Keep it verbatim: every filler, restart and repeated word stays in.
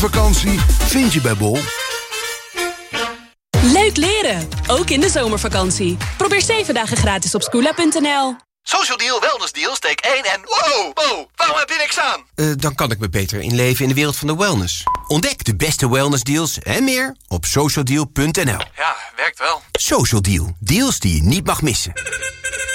Vakantie vind je bij Bol. Leuk leren, ook in de zomervakantie. Probeer zeven dagen gratis op skoola punt n l. Social Deal, Wellness Deal, steek één en... Wow, wow, waarom heb je niks aan? Uh, dan kan ik me beter inleven in de wereld van de wellness. Ontdek de beste wellness deals en meer op social deal punt n l. Ja, werkt wel. Social Deal, deals die je niet mag missen.